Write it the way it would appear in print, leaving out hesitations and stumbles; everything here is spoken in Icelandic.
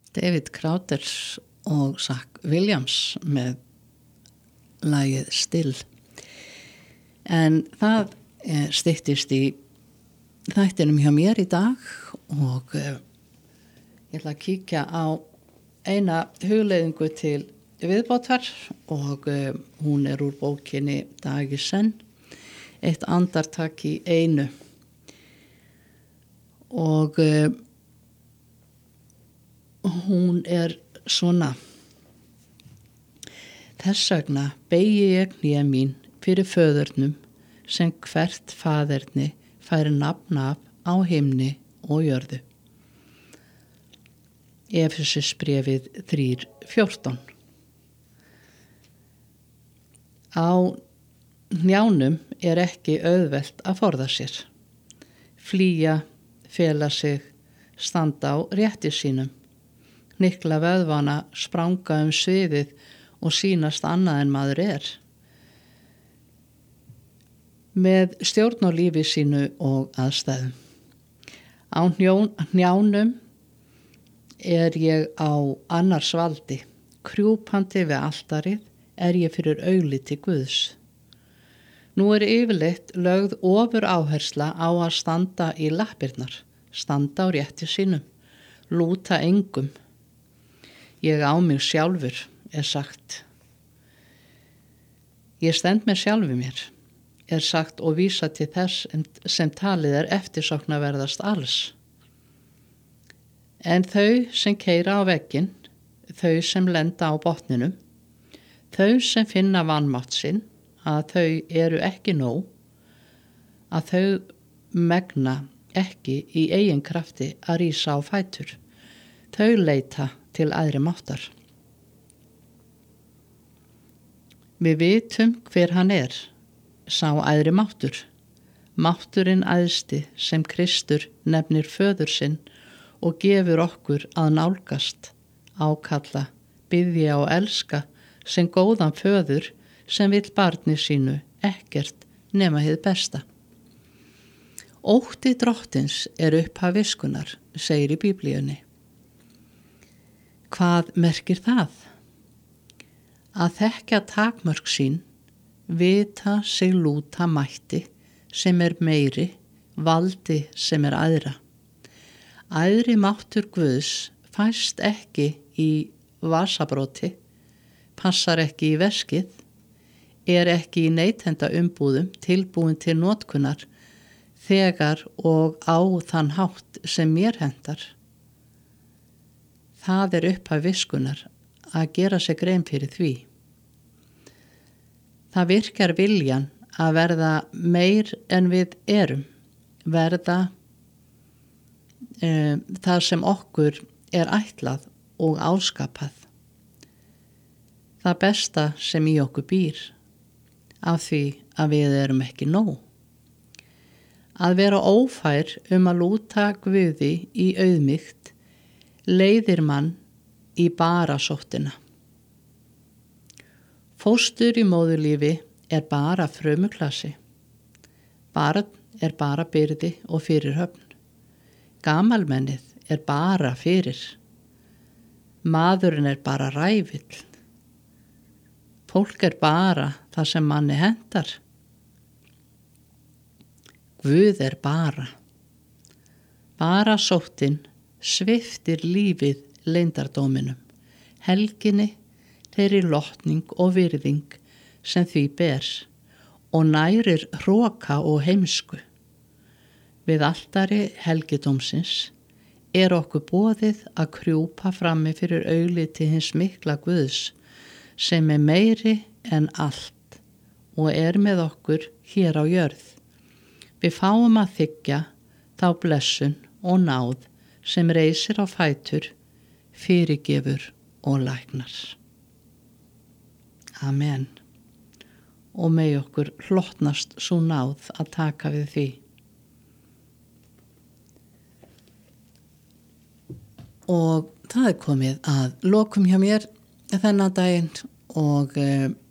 David Crowder og Zach Williams með lagið Still. En það styttist í þættinum hjá mér í dag og ég ætla að kíkja á eina hugleiðingu til viðbótar og hún úr bókinni Dag í senn, eitt andartak í einu. Og hún svona: þess vegna beygi ég hné mín fyrir föðurnum sem hvert faðerni fær nafn af á himni og jörðu. Efesisbréfið 3:14. Á hnjánum ekki auðvelt að forða sér, flýja, fela sig, standa á rétti sínum, hnykla vöðvana, spranga sviðið og sýnast annað en maður með stjórn á lífi sínu og aðstæðum. Á hnjánum ég á annars valdi, krjúpandi við altarið ég fyrir augliti Guðs. Nú yfirleitt lögð ofur áhersla á að standa í lappirnar, standa á rétti sínum, lúta engum. Ég á mig sjálfur, sagt. Ég stend með sjálfu mér, sagt og vísa til þess sem talið eftirsóknarverðast alls. En þau sem keyra á vegginn, þau sem lenda á botninum, þau sem finna vanmátt sinn, að þau ekki nóg, að þau megna ekki í eigin krafti að rísa á fætur. Þau leita til æðri máttar. Við vitum hver hann sá æðri máttur, mátturinn æðsti sem Kristur nefnir föður sinn og gefur okkur að nálgast, ákalla, biðja og elska sem góðan föður sem vill barni sínu ekkert nema hið besta. Ótti drottins upphaf viskunnar, segir í Biblíunni. Hvað merkir það? Að þekkja takmörk sín, vita sig lúta mætti sem meiri, valdi sem æðra. Æðri máttur Guðs fæst ekki í vasabróti, passar ekki í veskið, ekki í neytendaumbúðum tilbúin til notkunar þegar og á þann hátt sem mér hentar. Það upphaf viskunnar að gera sig grein fyrir því. Það virkar viljan að verða meir en við verða það sem okkur ætlað og áskapað. Það besta sem í okkur býr, af því að við ekki nóg. Að vera ófær að lúta Guði í auðmýkt leiðir mann í barasóttina. Fóstur í móðurlífi bara frumuklassi. Barn bara byrði og fyrirhöfn. Gamalmennið bara fyrir. Maðurinn bara ræfill. Fólk bara það sem manni hentar. Guð bara sóttin sviptir lífið leyndardóminum, helginni, þeirri lotning og virðing sem því ber og nærir hroka og heimsku. Við altari helgidómsins okkur boðið að krjúpa frammi fyrir augliti hins mikla Guðs sem meiri en allt og með okkur hér á jörð. Við fáum að þiggja þá blessun og náð sem reisir á fætur, fyrirgefur og læknar. Amen. Og megi okkur hlotnast sú náð að taka við því. Og það komið að lokum hjá mér þennan daginn og